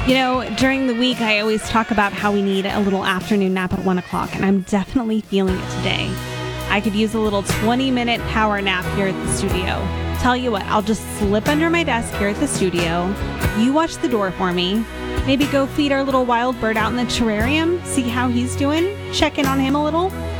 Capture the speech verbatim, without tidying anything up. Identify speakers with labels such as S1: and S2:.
S1: You know, during the week, I always talk about how we need a little afternoon nap at one o'clock, and I'm definitely feeling it today. I could use a little twenty-minute power nap here at the studio. Tell you what, I'll just slip under my desk here at the studio. You watch the door for me. Maybe go feed our little wild bird out in the terrarium, see how he's doing, check in on him a little.